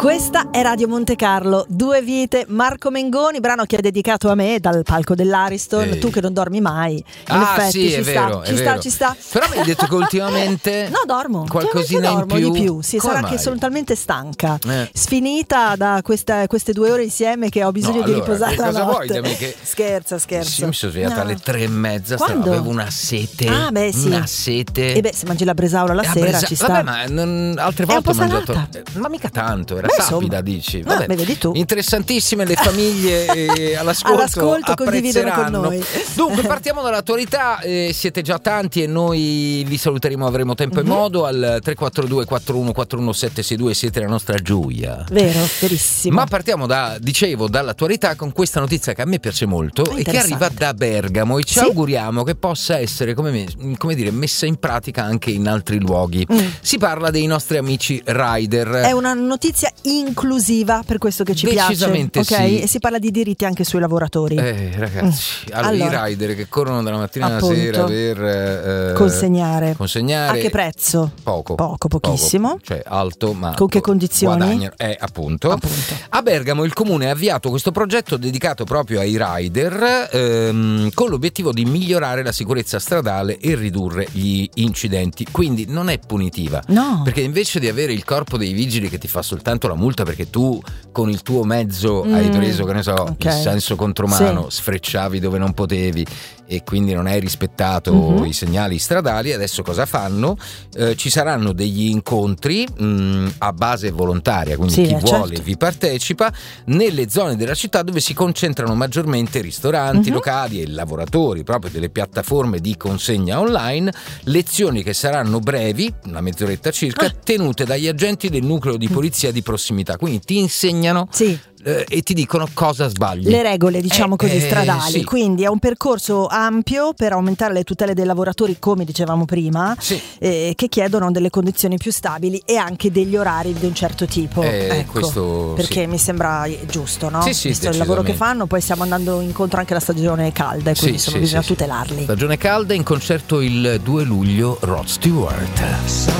Questa è Radio Monte Carlo, Due vite, Marco Mengoni, brano che è dedicato a me dal palco dell'Ariston. Tu che non dormi mai. In effetti, sì, è vero, ci sta. Però mi hai detto che ultimamente no, dormo. qualcosina dormo in più. Di più. Sì, come sarà mai? che sono talmente stanca, sfinita da queste 2 ore insieme che ho bisogno di riposare la cosa notte. vuoi? Che... Scherzo. Sì, mi sono svegliata alle 3:30. Quando? Avevo una sete. Sì. Una sete. E se mangi la bresaola la sera ci sta. Vabbè, ma altre volte ho mangiato. Ma mica tanto, era sapida, dici. Vabbè, vedi tu. Interessantissime le famiglie all'ascolto condividono con noi. Dunque partiamo dall'attualità, siete già tanti e noi vi saluteremo, avremo tempo e modo al 342 4141 762, siete la nostra gioia. Vero, verissimo. Ma partiamo dall'attualità con questa notizia che a me piace molto e che arriva da Bergamo e ci auguriamo che possa essere come dire messa in pratica anche in altri luoghi. Si parla dei nostri amici rider. È una notizia inclusiva, per questo che ci piace. Decisamente sì. E si parla di diritti anche sui lavoratori. Ragazzi, allora, i rider che corrono dalla mattina alla sera per consegnare. A che prezzo? Pochissimo. Cioè alto, ma con che condizioni? Guadagnano. Appunto. A Bergamo il comune ha avviato questo progetto dedicato proprio ai rider con l'obiettivo di migliorare la sicurezza stradale e ridurre gli incidenti. Quindi non è punitiva. No. Perché invece di avere il corpo dei vigili che ti fa soltanto la multa perché tu con il tuo mezzo hai preso, che ne so, il senso contromano, sfrecciavi dove non potevi e quindi non hai rispettato i segnali stradali, adesso cosa fanno? Ci saranno degli incontri a base volontaria, quindi chi vuole vi partecipa, nelle zone della città dove si concentrano maggiormente ristoranti, locali e lavoratori proprio delle piattaforme di consegna online, lezioni che saranno brevi, una mezz'oretta circa, tenute dagli agenti del nucleo di polizia di prossimità, quindi ti insegnano e ti dicono cosa sbagli, le regole così stradali. Quindi è un percorso ampio per aumentare le tutele dei lavoratori, come dicevamo prima, che chiedono delle condizioni più stabili e anche degli orari di un certo tipo, questo perché mi sembra giusto, no? Visto il lavoro che fanno. Poi stiamo andando incontro anche alla stagione calda e quindi bisogna tutelarli. Stagione calda, in concerto il 2 luglio Rod Stewart.